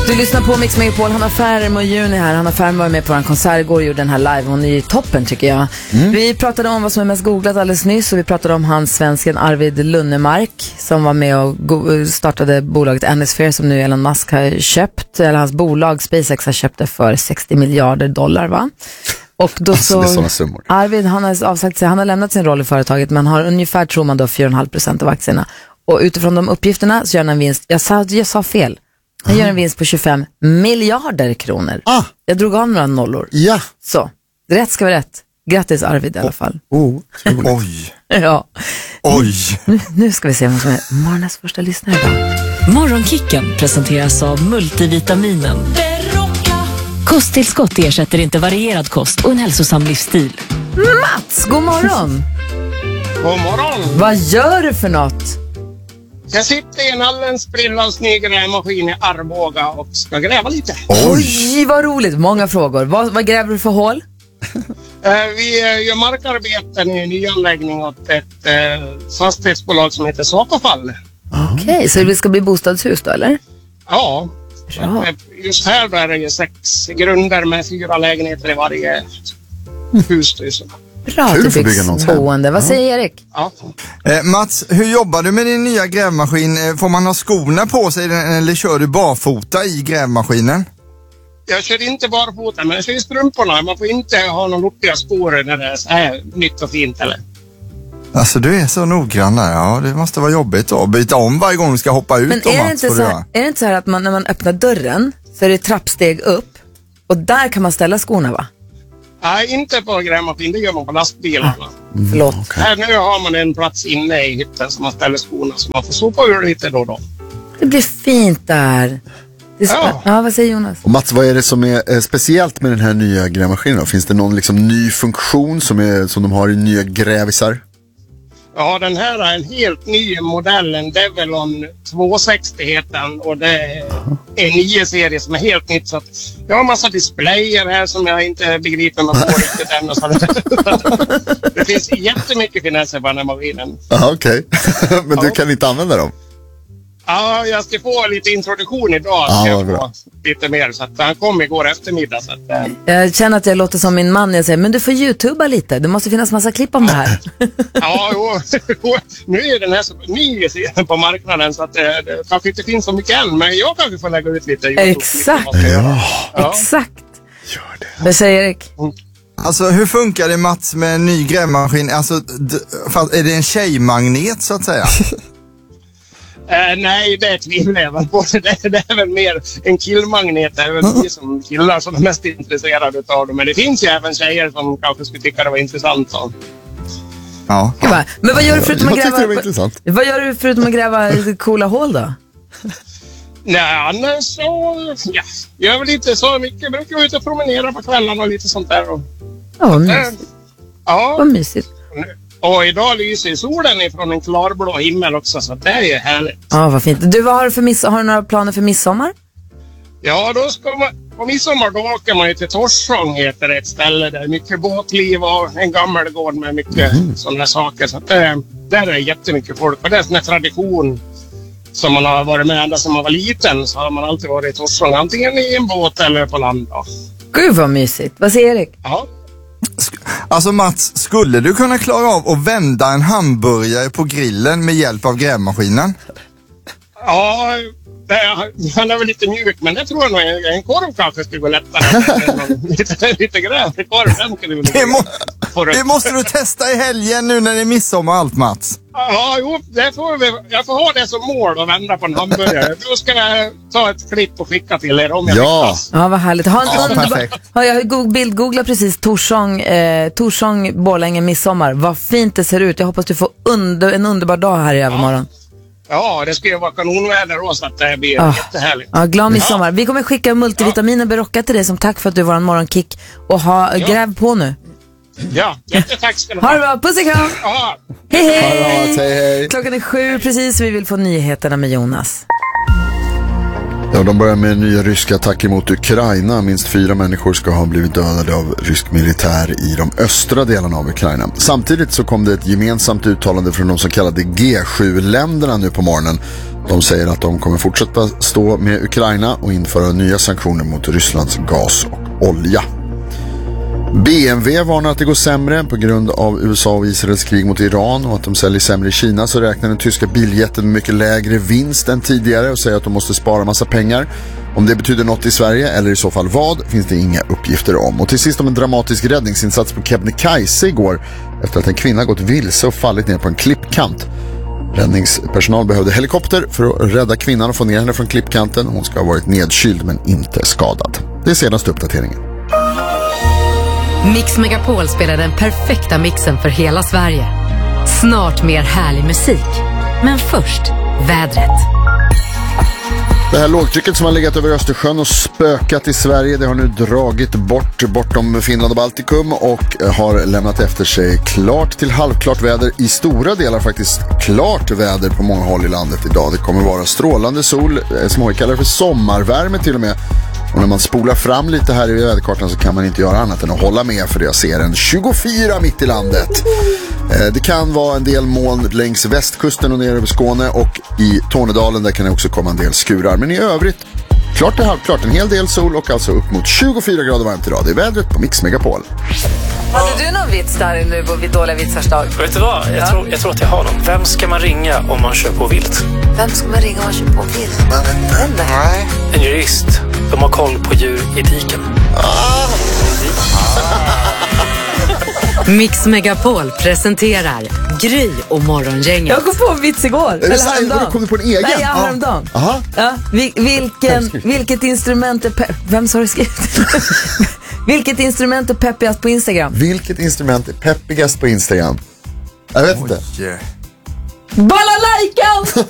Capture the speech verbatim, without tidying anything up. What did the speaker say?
Du lyssnar på Mix Megapol. Han har Färm och Juni här. Han har Färm var med på en konsert igår och gjorde den här live. Hon är ju toppen tycker jag. Mm. Vi pratade om vad som är mest googlat alldeles nyss. Och vi pratade om hans svensken Arvid Lunnemark som var med och startade bolaget Anisphere som nu Elon Musk har köpt. Eller hans bolag SpaceX har köpt det för sextio miljarder dollar va? Och då så alltså, Arvid han har avsagt sig, han har lämnat sin roll i företaget men har ungefär tror man då fyra komma fem procent av aktierna. Och utifrån de uppgifterna så gör han en vinst. Jag sa, jag sa fel. Han gör en vinst på tjugofem miljarder kronor. Ah. Jag drog av några nollor. Ja. Så, rätt ska vara rätt. Grattis Arvid i alla fall. Oh, oh. Oj. Ja. Oj. Nu, nu ska vi se vad som är morgonens första lyssnare idag. Morgonkicken presenteras av multivitaminen. Kosttillskott ersätter inte varierad kost och en hälsosam livsstil. Mats, god morgon. God morgon. Vad gör du för något? Jag sitter i en alldeles sprillans ny grävmaskin i Arboga och ska gräva lite. Oj, vad roligt. Många frågor. Vad, vad gräver du för hål? uh, vi uh, gör markarbeten i en nyanläggning åt ett uh, fastighetsbolag som heter Sakofall. Okej, okay, så det ska bli bostadshus då, eller? Ja. Bra. Just här då är det ju sex grunder med fyra lägenheter i varje hus. Bra att det byggs boende. Vad säger Erik? Ja. Eh, Mats, hur jobbar du med din nya grävmaskin? Får man ha skorna på sig eller kör du barfota i grävmaskinen? Jag kör inte barfota men jag kör i strumporna. Man får inte ha några lortiga skor när det är så här nytt och fint eller? Alltså du är så noggrann där. Ja, det måste vara jobbigt då. Byta om varje gång du ska hoppa ut. Men är det, inte så här, är det inte så här att man, när man öppnar dörren så är det trappsteg upp och där kan man ställa skorna va? Nej, inte på grävmaskin. Det gör man på lastbilarna. Mm, Förlåt. Okay. Här nu har man en plats inne i hytten som man ställer skorna så man får sopa ur lite då och då. Det blir fint där. Det är ja. ja, vad säger Jonas? Och Mats, vad är det som är eh, speciellt med den här nya grävmaskinen? Finns det någon liksom ny funktion som, är, som de har i nya grävisar? Ja, den här är en helt ny modell, en Develon tvåhundrasextio heter den och det är en nio serie som är helt nytt så att jag har en massa displayer här som jag inte begriper mig på riktigt än och så. Det finns jättemycket finesser på den här maskinen. Ja, okej. Okay. Men ja. Du kan inte använda dem? Ja, jag ska få lite introduktion idag. Ja, jag bra. Lite mer så att han kom igår eftermiddag så att, äh... Jag känner att jag låter som min man. Jag säger, men du får YouTuba lite. Det måste finnas massa klipp om det här. Ja, jo, nu är den här så ny på marknaden så att äh, det kanske inte finns så mycket än. Men jag kanske får lägga ut lite YouTube. Exakt. Ja. Ja. Exakt. Gör det. Vad säger Erik? Mm. Alltså hur funkar det Mats med en ny grävmaskin? Alltså d- är det en tjejmagnet så att säga? Uh, nej, det tvivlar jag väl på. Det, det är väl mer en killmagnet. Det är väl vi som killar som är mest intresserade av det. Men det finns ju även tjejer som kanske skulle tycka det var intressant. Så. Ja. Ja. Men vad gör du förutom att Jag tyckte det var gräva? intressant. Vad gör du förutom att gräva coola hål då? Nej, annars så... Ja, jag är väl lite så mycket. Jag brukar gå ut och promenera på kvällarna och lite sånt där. Och, Ja, vad uh, mysigt. ja. Vad mysigt. Och idag lyser solen ifrån en klarblå himmel också, så det är ju härligt. Ja, vad fint. Du, vad har du för miss- har du några planer för midsommar? Ja, då ska man, på midsommar då åker man ju till Torsång, heter det, ett ställe där mycket båtliv och en gammal gård med mycket mm. sådana saker. Så att det, där är det jättemycket folk. Och det är en sån här tradition som man har varit med ända sedan man var liten. Så har man alltid varit i Torsång, antingen i en båt eller på land. Då. Gud vad mysigt. Vad säger Erik? Ja. Alltså Mats, skulle du kunna klara av att vända en hamburgare på grillen med hjälp av grävmaskinen? Ja, det, han är väl lite mjuk, men det tror jag nog en, en korv kanske skulle gå lättare. lite, lite gräv i korv, den skulle du det, må, det måste du testa i helgen nu när det är midsommar och allt, Mats. Ja, jo, det får vi, jag får ha det som mål att vända på en hamburgare. Då ska jag ta ett klipp och skicka till er om jag ja. lyckas. Ja, vad härligt. Har en Ja, underbar, perfekt. har jag bildgooglat precis Torsång, eh, Torsång, Borlänge, midsommar. Vad fint det ser ut. Jag hoppas du får under, en underbar dag här i övermorgon. Ja, det ska ju vara kanonväder också, så att det blir ah. jättehärligt. Ja, glad midsommar. Ja. Vi kommer skicka multivitaminer Berocka till dig som tack för att du var en morgonkick. Och ha, ja. gräv på nu. Ja, jättetack ska du ha. Ha det bra, puss och kram. Ja. Hej hej. Hej, hej. Klockan är sju precis, vi vill få nyheterna med Jonas. Ja, Ja, de börjar med nya ryska attacker mot Ukraina. Minst fyra människor ska ha blivit dödade av rysk militär i de östra delarna av Ukraina. Samtidigt så kom det ett gemensamt uttalande från de så kallade G sju-länderna nu på morgonen. De säger att de kommer fortsätta stå med Ukraina och införa nya sanktioner mot Rysslands gas och olja. B M W varnar att det går sämre på grund av U S A och Israels krig mot Iran och att de säljer sämre i Kina, så räknar den tyska biljätten med mycket lägre vinst än tidigare och säger att de måste spara massa pengar. Om det betyder något i Sverige eller i så fall vad finns det inga uppgifter om. Och till sist om en dramatisk räddningsinsats på Kebnekaise igår efter att en kvinna gått vilse och fallit ner på en klippkant. Räddningspersonal behövde helikopter för att rädda kvinnan och få ner henne från klippkanten. Hon ska ha varit nedkyld men inte skadad. Det är senaste uppdateringen. Mix Megapol spelar den perfekta mixen för hela Sverige. Snart mer härlig musik. Men först, vädret. Det här lågtrycket som har legat över Östersjön och spökat i Sverige, det har nu dragit bort bortom Finland och Baltikum och har lämnat efter sig klart till halvklart väder. I stora delar faktiskt klart väder på många håll i landet idag. Det kommer vara strålande sol, som man kallar för sommarvärme till och med. Och när man spolar fram lite här i väderkartan så kan man inte göra annat än att hålla med, för jag ser en tjugofyra mitt i landet. Det kan vara en del moln längs västkusten och ner över Skåne, och i Tornedalen där kan det också komma en del skurar. Men i övrigt, klart och halvklart, en hel del sol och alltså upp mot tjugofyra grader varmt idag. Det är vädret på Mix Megapol. Hade du någon vits där nu på vid dåliga vitsars dag? Vet du vad? Jag, ja. tror, jag tror att jag har någon. Vem ska man ringa om man kör på vilt? Vem ska man ringa om man kör på vilt? Nej. En jurist. De har koll på djuretiken. Ah. Mix Megapol presenterar Gry och Morgongänget. Jag kom på en vits igår. Eller häromdagen. Kom du på en egen? Nej, jag häromdagen. Aha. Ja, vil, vilken, vilket instrument är pe- Vem sa du skrivit? Vilket instrument är peppigast på Instagram? Vilket instrument är peppigast på Instagram? Jag vet inte. Balalajkan!